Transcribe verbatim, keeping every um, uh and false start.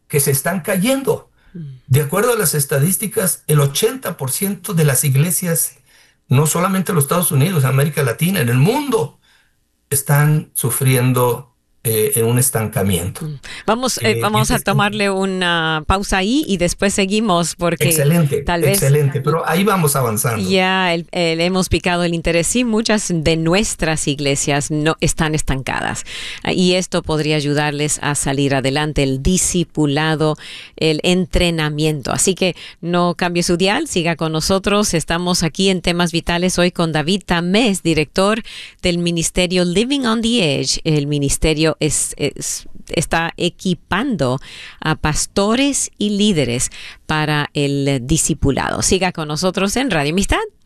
que se están cayendo. De acuerdo a las estadísticas, el ochenta por ciento de las iglesias, no solamente en los Estados Unidos, en América Latina, en el mundo, están sufriendo eh, en un estancamiento. Vamos, eh, Eh, vamos ese a es- tomarle una pausa ahí y después seguimos porque Excelente, tal vez excelente, pero ahí vamos avanzando. ya el- el- hemos picado el interés. Sí, muchas de nuestras iglesias no están estancadas ah, y esto podría ayudarles a salir adelante, el discipulado, el entrenamiento. Así que no cambie su dial, siga con nosotros. Estamos aquí en Temas Vitales hoy con David Tamés, director del ministerio Living on the Edge. El ministerio es, es- está equipando a pastores y líderes para el discipulado. Siga con nosotros en Radio Amistad.